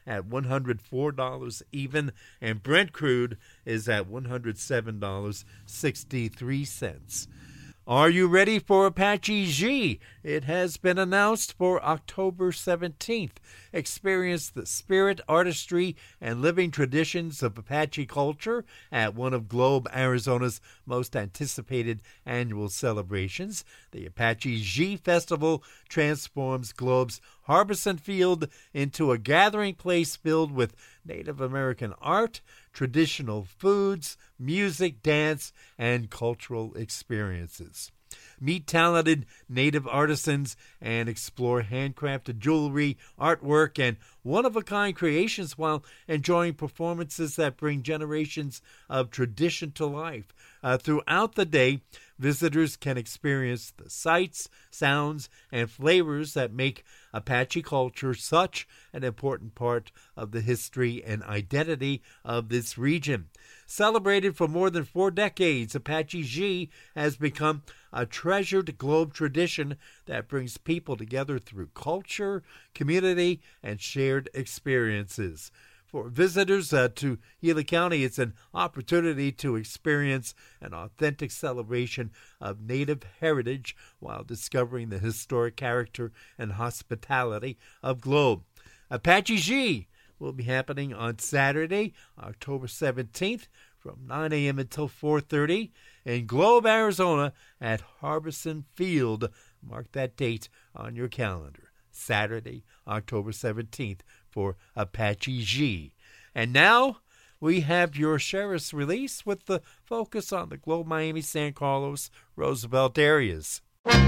at $104 even, and Brent crude is at $107.63. Are you ready for Apache G? It has been announced for October 17th. Experience the spirit, artistry, and living traditions of Apache culture at one of Globe, Arizona's most anticipated annual celebrations. The Apache G Festival transforms Globe's Harbison Field into a gathering place filled with Native American art, traditional foods, music, dance, and cultural experiences. Meet talented Native artisans and explore handcrafted jewelry, artwork, and one-of-a-kind creations while enjoying performances that bring generations of tradition to life. Throughout the day, visitors can experience the sights, sounds, and flavors that make Apache culture such an important part of the history and identity of this region. Celebrated for more than 4 decades, Apache G has become a treasured Globe tradition that brings people together through culture, community, and shared experiences. For visitors to Gila County, it's an opportunity to experience an authentic celebration of Native heritage while discovering the historic character and hospitality of Globe. Apache G will be happening on Saturday, October 17th from 9 a.m. until 4:30 in Globe, Arizona at Harbison Field. Mark that date on your calendar. Saturday, October 17th for Apache G. And now we have your sheriff's release with the focus on the Globe, Miami, San Carlos, Roosevelt areas.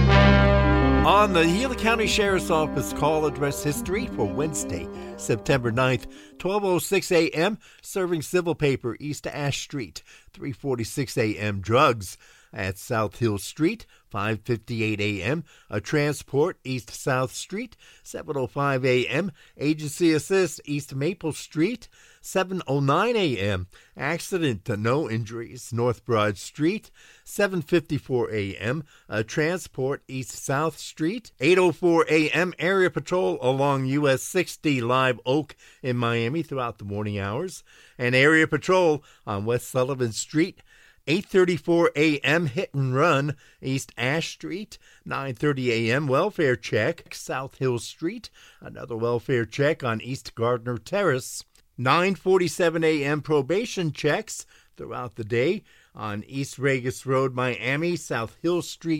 On the Gila County Sheriff's Office call address history for Wednesday, September 9th, 12:06 a.m., serving civil paper, East Ash Street, 3:46 a.m., drugs at South Hill Street, 5:58 a.m., a transport, East South Street, 7:05 a.m., agency assist, East Maple Street, 7:09 a.m., accident, no injuries, North Broad Street, 7:54 a.m., a transport, East South Street, 8:04 a.m., area patrol along US 60 Live Oak in Miami throughout the morning hours, and area patrol on West Sullivan Street, 8:34 a.m. hit and run, East Ash Street. 9:30 a.m. welfare check, South Hill Street. Another welfare check on East Gardner Terrace. 9:47 a.m. probation checks throughout the day on East Regis Road, Miami, South Hill Street,